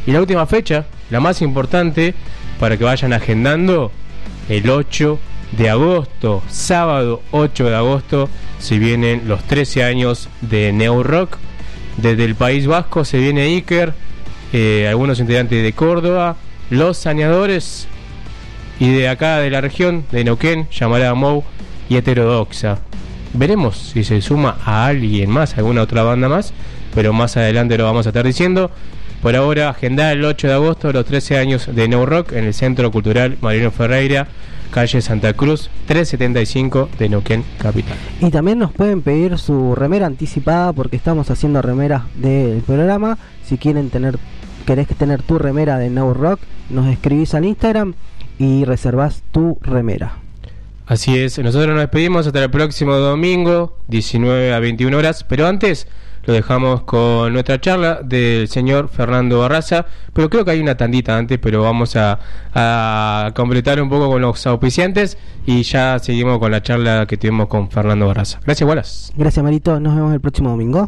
Y la última fecha, la más importante, para que vayan agendando, el 8 de agosto, sábado 8 de agosto, se vienen los 13 años de Neu Rock. Desde el País Vasco se viene Iker, algunos integrantes de Córdoba, Los Saneadores, y de acá de la región, de Neuquén, Llamarada Mou y Heterodoxa. Veremos si se suma a alguien más, alguna otra banda más, pero más adelante lo vamos a estar diciendo. Por ahora, agendar el 8 de agosto, los 13 años de Neu Rock en el Centro Cultural Mariano Ferreira, calle Santa Cruz, 375 de Neuquén Capital. Y también nos pueden pedir su remera anticipada, porque estamos haciendo remeras del programa. Si querés tener tu remera de Neu Rock, nos escribís al Instagram y reservás tu remera. Así es, nosotros nos despedimos hasta el próximo domingo, 19 a 21 horas, pero antes lo dejamos con nuestra charla del señor Fernando Barraza, pero creo que hay una tandita antes, pero vamos a completar un poco con los auspiciantes y ya seguimos con la charla que tuvimos con Fernando Barraza. Gracias, Wallace. Gracias, Marito, nos vemos el próximo domingo.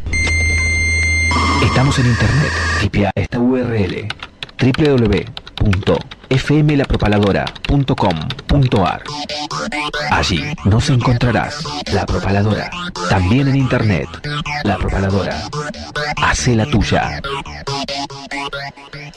Estamos en internet, tipea esta URL: www.fmlapropaladora.com.ar. Allí nos encontrarás La Propaladora, también en internet. La Propaladora, hace la tuya.